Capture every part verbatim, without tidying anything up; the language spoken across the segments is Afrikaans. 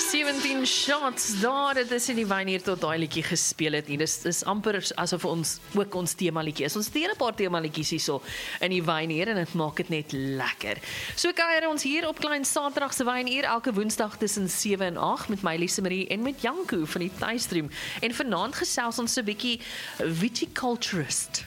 sewentien shots daar, dit is in die wyn hier tot daai liedjie gespeel het nie. Dis dis amper asof ons ook ons tema liedjie is. Ons het 'n hele paar tema liedjies hierso in die wyn hier en dit maak dit net lekker. So kuier ons hier op Klein Saterdag se wyn hier elke woensdag tussen sewe en agt met my Lise Marie en met Janko van die Tuisdroom. En vanaand gesels ons 'n bietjie viticulturist.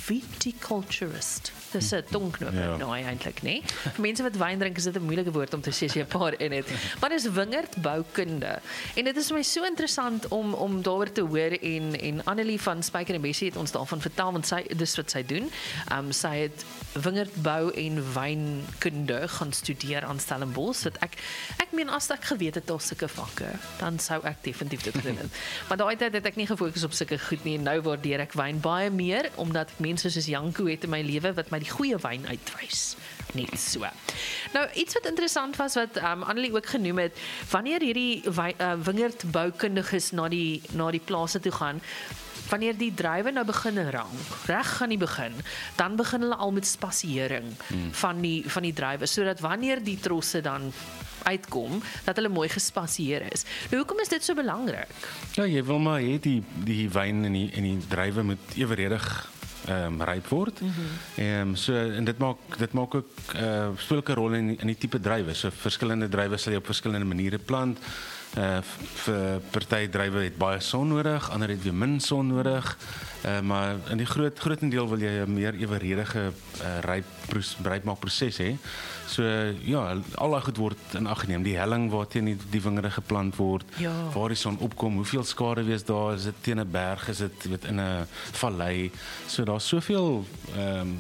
Viticulturist. Dis 'n tongknoper ja. nou eintlik, nê? Vir mense wat wyn drink is dit 'n moeilike woord om te sê as jy 'n paar in het. Maar dis wingerdboukunde. En dit is vir my so interessant om om daaroor te hoor en en Annelie van Spyker en Bessie het ons daarvan vertel want sy dis wat sy doen. Ehm um, sy het wingerdbou en wynkunde gaan studeer aan Stellenbosch. So ek ek meen as ek geweet het daar sulke vakke, dan sou ek definitief dit gedoen het. Maar daai tyd het ek nie gefokus op sulke goed nie. Nou waardeer ek wyn baie meer omdat ek mense soos Janko het in my lewe wat my die goeie wyn uitwys. Net so. Nou, iets wat interessant was wat um, Annelie ook genoem het, wanneer hierdie wy, uh, wingerdboukundiges na die, na die plase toe gaan, wanneer die druiwe nou begin rank, reg aan die begin, dan begin hulle al met spasiering hmm. van die, van die druiwe, sodat wanneer die trosse dan uitkom, dat hulle mooi gespasieer is. Nou, hoekom is dit so belangrik? Ja, jy wil maar hê die, die wyn en die, en die druiwe moet evenredig Um, ryp word. Mm-hmm. um, so, en dit maak, dit maak ook uh, speel ook 'n rol in, in die tipe druiwe. So verskillende druiwe sal jy op verskillende maniere plant. Uh, vir party druiwe het baie son nodig, ander het weer min son nodig. Uh, maar in die groot grootendeel wil jy 'n meer eweredige uh, ryp rypmaak proses hê. So ja, al daai goed word in ag geneem. Die helling waarteen die, die wingerde geplant word, ja. waar die son opkom, hoeveel skade wees daar, is dit teen 'n berg, is dit weet in 'n vallei. So daar's soveel ehm um,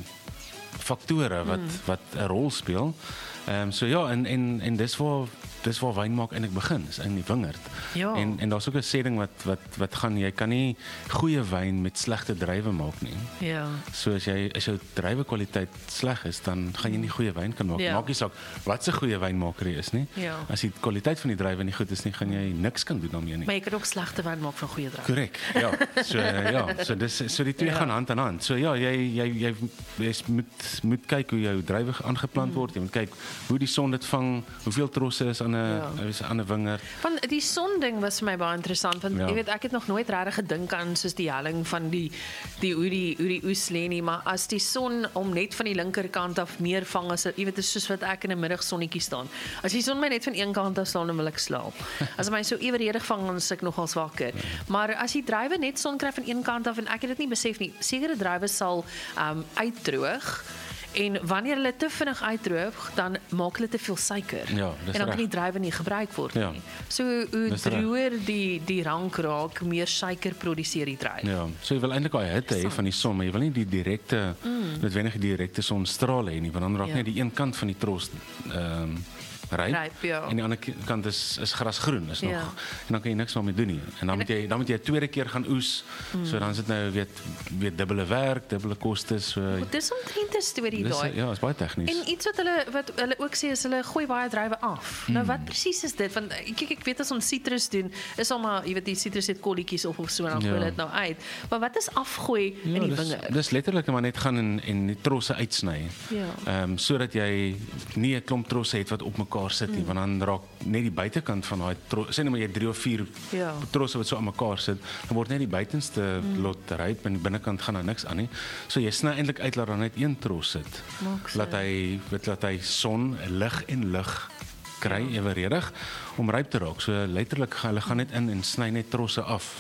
faktore wat hmm. wat 'n rol speel. Ehm um, so ja, en en en dis waar dis waar wyn maak eintlik begin, is in die wingerd. Ja. En en daar's ook 'n sêding wat wat wat gaan jy kan nie goeie wyn met slegte druiwe maak nie. Ja. So as jy as jou druiwe kwaliteit sleg is, dan gaan jy nie goeie wyn kan maak. Ja. Maak nie saak wat se goeie wynmaker jy is nie. Ja. As die kwaliteit van die druiwe nie goed is nie, gaan jy niks kan doen daarmee nie. Maar jy kan ook slegte wyn maak van goeie druiwe. Korrek. Ja. So ja, so dis so die twee ja. gaan hand aan hand. So ja, jy jy jy, jy moet moet kyk hoe jou druiwe aangeplant word. Jy moet kyk hoe die son dit vang, hoeveel trosse is aan 'n ja. aan 'n wingerd. Van die son ding was vir my baie interessant want ja. jy weet ek het nog nooit regtig gedink aan soos die helling van die die hoe die hoe die oes lê nie, maar as die son om net van die linkerkant af meer vang as jy weet dit is soos wat ek in 'n middagsonnetjie staan. As die son my net van een kant af staan dan wil ek slaap. As my so eweredig vang dan is ek nogal wakker. Ja. Maar as die druiwe net son kry van een kant af en ek het dit nie besef nie. Sekere druiwe sal um uitdroog. En wanneer hulle te vinnig uitdroog, dan maak hulle te veel suiker. Ja, en dan kan die druiwe nie gebruik word ja. nie. So hoe droër die die rank raak, meer suiker produseer die druiwe. Ja, so jy wil eintlik daai hitte hê van die son, maar jy wil nie die direkte mm. noodwendig die direkte sonstrale hê nie, want dan raak ja. net die een kant van die tros ehm um, ryp, ryp ja. en die ander kant is is grasgroen is nog ja. en dan kan jy niks daarmee doen nie. En dan en moet jy dan moet jy 'n tweede keer gaan oes. Mm. So dan is dit nou weet weet dubbele werk, dubbele kostes. So dit is omtrent 'n storie daai. Ja, is baie tegnies. En iets wat hulle wat hulle ook sê is hulle gooi baie druiwe af. Mm. Nou wat presies is dit? Want kyk ek weet as ons sitrus doen, is al maar jy weet die sitrus het kolletjies op of so en dan gooi hulle dit nou uit. Maar wat is afgooi ja, in die wingerd? Dis letterlik maar net gaan en en die trosse uitsny. Ja. Ehm um, sodat jy nie 'n klomp trosse het wat op mekaar sit nie, mm. want dan raak net die buitekant van daai trosse, sê net maar jy drie of vier ja. trosse wat so aan mekaar sit, dan word net die buitenste mm. lot ryp en die binnekant gaan daar niks aan nie. So jy sny eintlik uit laat dan net een tros sit. Laat hy weet laat hy son, lig en lug kry ja. eweredig om ryp te raak. So letterlik hulle gaan net in en sny net trosse af.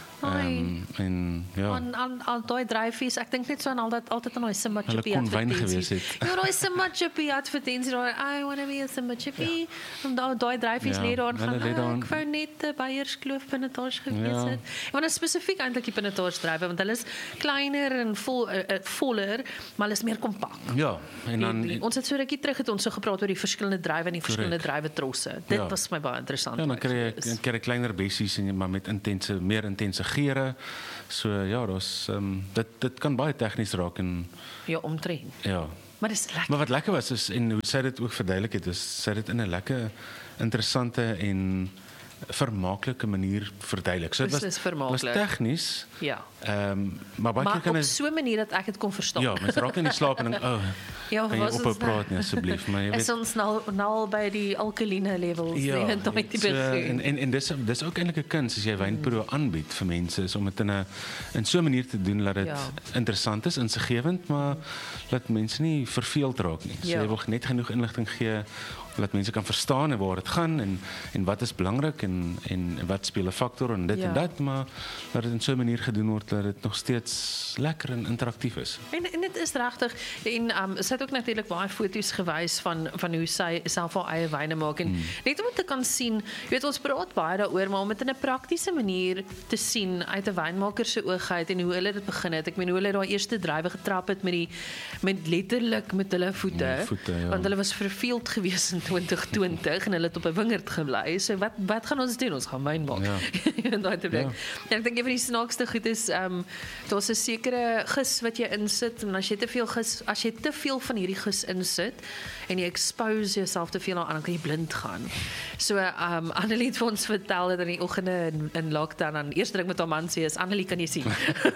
Um, en ja. Aan aan al daai dryfies, ek dink net so aan al dat altyd aan daai Simba Chippy advertensie. Ja, daai Simba Chippy advertensie, daai I want to be a Simba Chippy. En daai daai dryfies lê daar gaan. Ek wou net by Beierskloof Pinotage gewees ja. het. Want dit is spesifiek eintlik die Pinotage drywe want hulle is kleiner en vol uh, uh, voller, maar hulle is meer kompak. Ja, en dan die, die, ons het so rukkie terug het ons so gepraat oor die verskillende drywe en die verskillende drywe trosse. Dit ja. was my baie interessant. Ja, dan kry jy kry kleiner bessies en maar met intense meer intense geure. So ja, daar's um, dit dit kan baie tegnies raak en ja, omtrent. Ja. Maar dis lekker. Maar wat lekker was is en hoe sy dit ook verduidelik het, is sy dit in 'n lekker interessante en vermaaklike manier verduidelik. So dit was Beslis was vermaaklik. tegnies. Ja. Ehm um, maar baie Maar keer kan op ek so 'n manier dat ek dit kon verstaan. ja, mens raak in die slaap en dink, "Oh, Ja, kan jy was ophou ons nou- praat nie asseblief?" Maar jy Is weet ons nou nou al by die alkaline levels, ja, nee, daai weet, tipe so, goed. en en en dis dis ook eintlik 'n kuns as jy wynproe aanbied vir mense is om dit in 'n in so 'n manier te doen dat dit Ja. interessant is, insiggewend, maar laat mense nie verveeld raak nie. So Ja. jy wil net genoeg inligting gee dat mense kan verstaan en waar dit gaan en en wat is belangrik en en wat speel 'n faktor en dit Ja. en dat, maar dat dit in so 'n manier gedoen word dat dit nog steeds lekker en interaktief is. En en dit is regtig en um, sy het ook natuurlik baie foto's gewys van van hoe sy self haar eie wyne maak en mm. net om te kan sien, jy weet ons praat baie daaroor, maar om dit in 'n praktiese manier te sien uit 'n wynmaker se oog uit en hoe hulle dit begin het. Ek meen hoe hulle daai eerste drywe getrap het met die met letterlik met hulle voete, Met voete, ja. want hulle was verveeld gewees in twintig twintig en hulle het op 'n wingerd gebly. So wat wat gaan ons doen? Ons gaan wyn maak. Ja. en daai te bring. Ja. En ek dink een van die snaakste goed is ehm um, daar's 'n sekere gis wat jy insit en as jy te veel gis, as jy te veel van hierdie gis insit en jy expose jouself te veel daaraan, dan kan jy blind gaan. So ehm um, Annelie het vir ons vertel dat in die oggende in, in lockdown dan eers ding met haar man sê is Annelie, kan jy sien?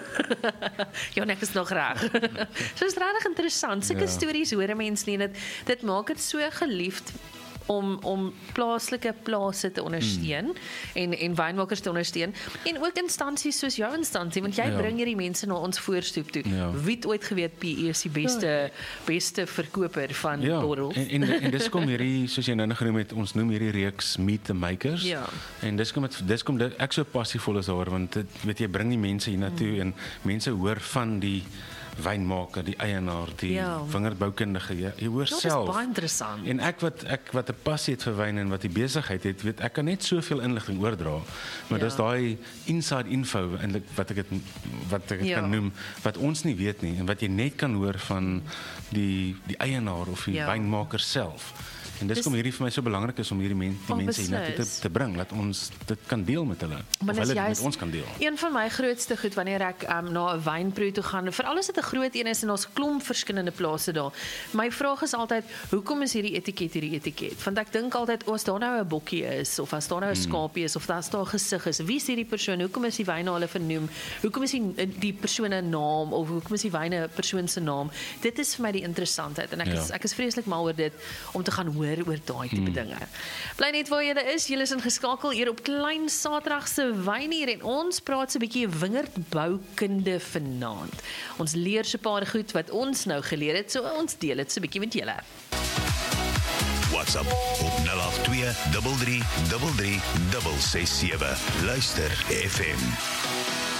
Jou nek is nog reg. So is regtig interessant. Sulke Ja. stories hoor 'n mens nie en dit dit maak dit so geliefd om om plaaslike plase te ondersteun mm. en en wynmakers te ondersteun en ook instansies soos jou instansie want jy Ja. bring hierdie mense na ons voorstoep toe. Ja. Wie het ooit geweet P E is die beste ja. beste verkoper van Ja, bottels? en en en dis kom hierdie soos jy nou nog genoem het, ons noem hierdie reeks Meet the Makers. Ja. En dis kom dit dis kom dit ek so passievol is daar want dit weet jy bring die mense hiernatoe mm. en mense hoor van die wynmaker, die eienaar, die Ja. wingerdboukundige. Jy, jy hoor Dit is self. baie interessant. En ek wat ek wat 'n passie het vir wyn en wat die besigheid het, weet ek kan net soveel inligting oordra. Maar Ja. dis daai inside info eintlik wat ek dit wat ek dit Ja. kan noem wat ons nie weet nie en wat jy net kan hoor van die die eienaar of die Ja. wynmaker self. En dis Dis- kom hierdie vir my so belangrik is om hierdie men, die Oh, mense hiernatoe te, beslis. te bring, dat ons dit kan deel met hulle. Maar Of dis hulle dit juist met ons kan deel. Een van my grootste goed wanneer ek um, na 'n wynproe toe gaan, veral as dit 'n groot een is en ons klomp verskillende plase daar. My vraag is altyd, hoekom is hierdie etiket hierdie etiket? Want ek dink altyd, as daar nou 'n bokkie is of as daar nou 'n skaapie is of as daar 'n gesig is, wie is hierdie persoon? Hoekom is die wyn na hulle vernoem? Hoekom is die die persoon 'n naam of hoekom is die wyn 'n persoon se naam? Dit is vir my die interessantheid en ek Ja. is ek is vreeslik mal oor dit om te gaan hoor oor daai tipe mm. dinge. Bly net waar jy is. Jy is ingeskakel hier op Klein Saterdag se Wynuur en ons praat so 'n bietjie wingerdboukunde vanaand. Ons leer so 'n paar goed wat ons nou geleer het, so ons deel dit so 'n bietjie met julle. WhatsApp op nul agt twee drie drie drie drie ses ses sewe. Luister F M.